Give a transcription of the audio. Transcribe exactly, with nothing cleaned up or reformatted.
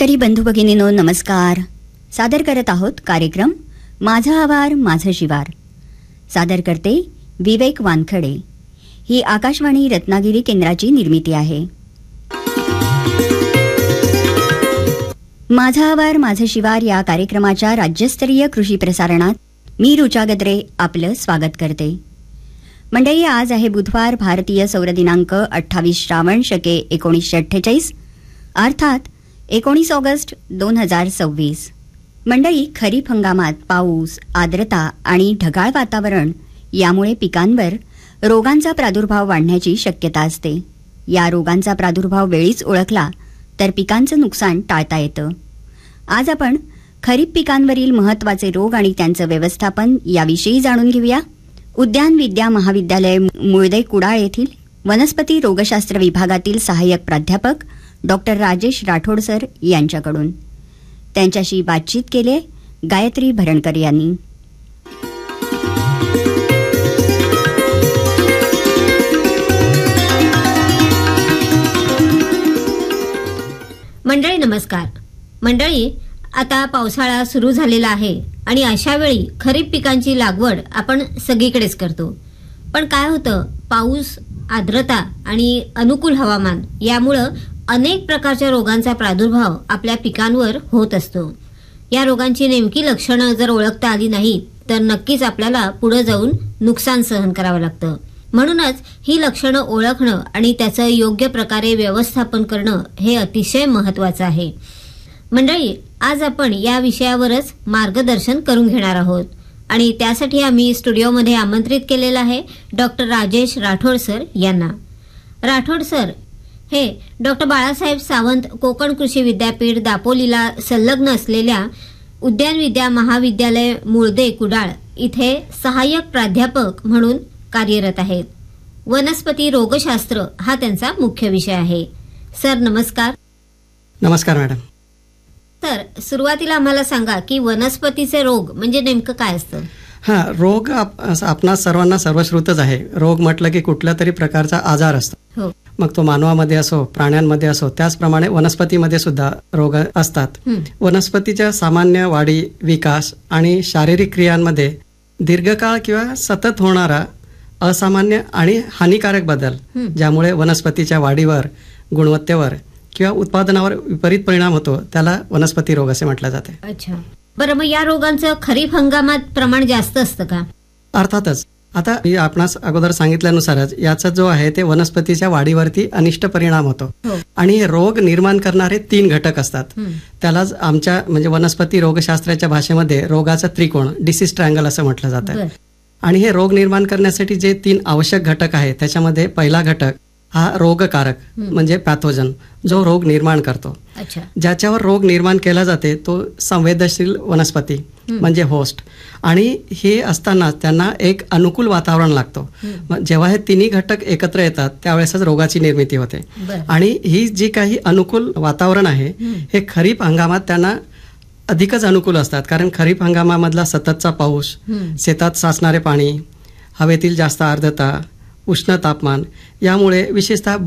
शेतकरी बंधू भगिनींनो नमस्कार. सादर करत आहोत कार्यक्रम माझा आवार माझं शिवार. सादर करते विवेक वानखडे. ही आकाशवाणी रत्नागिरी केंद्राची निर्मिती आहे. माझा आवार माझं शिवार या कार्यक्रमाच्या राज्यस्तरीय कृषी प्रसारणात मी रुचा गद्रे आपलं स्वागत करते. मंडळी, आज आहे बुधवार, भारतीय सौर दिनांक अठ्ठावीस श्रावण शके एकोणीसशे अठ्ठेचाळीस अर्थात एकोणीस ऑगस्ट दोन हजार सव्वीस. मंडळी, खरीप हंगामात पाऊस, आर्द्रता आणि ढगाळ वातावरण यामुळे पिकांवर रोगांचा प्रादुर्भाव वाढण्याची शक्यता असते. या रोगांचा प्रादुर्भाव वेळीच ओळखला तर पिकांचं नुकसान टाळता येतं. आज आपण खरीप पिकांवरील महत्त्वाचे रोग आणि त्यांचं व्यवस्थापन याविषयी जाणून घेऊया. उद्यान विद्या महाविद्यालय मुळदे कुडाळ येथील वनस्पती रोगशास्त्र विभागातील सहाय्यक प्राध्यापक डॉक्टर राजेश राठोड सर यांच्याकडून. त्यांच्याशी बातचीत केली गायत्री भरणकर यांनी. मंडळी नमस्कार. मंडळी, आता पावसाळा सुरू झालेला आहे आणि अशा वेळी खरीप पिकांची लागवड आपण सगळीकडेच करतो. पण काय होतं, पाऊस, आर्द्रता आणि अनुकूल हवामान यामुळं अनेक प्रकारच्या रोगांचा प्रादुर्भाव आपल्या पिकांवर होत असतो. या रोगांची नेमकी लक्षणं जर ओळखता आली नाही तर नक्कीच आपल्याला पुढे जाऊन नुकसान सहन करावं लागतं. म्हणूनच ही लक्षणं ओळखणं आणि त्याचं योग्य प्रकारे व्यवस्थापन करणं हे अतिशय महत्त्वाचं आहे. मंडळी, आज आपण या विषयावरच मार्गदर्शन करून घेणार आहोत आणि त्यासाठी आम्ही स्टुडिओमध्ये आमंत्रित केलेलं आहे डॉक्टर राजेश राठोड सर यांना. राठोड सर हे डॉक्टर बाळासाहेब सावंत कोकण कृषी विद्यापीठ दापोलीला संलग्न असलेल्या उद्यान विद्या महाविद्यालय मुळदे कुडाळ इथे सहाय्यक प्राध्यापक म्हणून कार्यरत आहेत. वनस्पती रोगशास्त्र हा त्यांचा मुख्य विषय आहे. सर नमस्कार. नमस्कार मॅडम. तर सुरुवातीला आम्हाला सांगा की वनस्पतीचे रोग म्हणजे नेमकं काय असतं? हा, रोग आप, आपणा सर्वांना सर्वश्रुतच आहे. रोग म्हटलं की कुठल्या तरी प्रकारचा आजार असतो. हो. मग तो मानवामध्ये असो, प्राण्यांमध्ये असो, त्याचप्रमाणे वनस्पतीमध्ये सुद्धा रोग असतात. वनस्पतीच्या सामान्य वाढी, विकास आणि शारीरिक क्रियांमध्ये दीर्घकाळ किंवा सतत होणारा असामान्य आणि हानिकारक बदल ज्यामुळे वनस्पतीच्या वाढीवर, गुणवत्तेवर किंवा उत्पादनावर विपरीत परिणाम होतो त्याला वनस्पती रोग असे म्हटले जाते. अच्छा, बरं, मग या रोगांचं खरीप हंगामात प्रमाण जास्त असतं का? अर्थातच. आता आपणास अगोदर सांगितल्यानुसारच याचा जो आहे ते वनस्पतीच्या वाढीवरती अनिष्ट परिणाम होतो. आणि हे रोग निर्माण करणारे तीन घटक असतात. त्यालाच आमच्या म्हणजे वनस्पती रोगशास्त्राच्या भाषेमध्ये रोगाचा त्रिकोण, डिसीज ट्रायंगल असं म्हटलं जातं. आणि हे रोग निर्माण करण्यासाठी जे तीन आवश्यक घटक आहेत त्याच्यामध्ये पहिला घटक हा रोगकारक म्हणजे पॅथोजन, जो रोग निर्माण करतो. ज्याच्यावर रोग निर्माण केला जाते तो संवेदनशील वनस्पती म्हणजे होस्ट. आणि हे असताना त्यांना एक अनुकूल वातावरण लागतो. जेव्हा हे तिन्ही घटक एकत्र येतात त्यावेळेसच रोगाची निर्मिती होते. आणि ही जी काही अनुकूल वातावरण आहे हे खरीप हंगामात त्यांना अधिकच अनुकूल असतात. कारण खरीप हंगामामधला सततचा पाऊस, शेतात साचणारे पाणी, हवेतील जास्त आर्द्रता, उष्ण तापमान यामुळे विशेषतः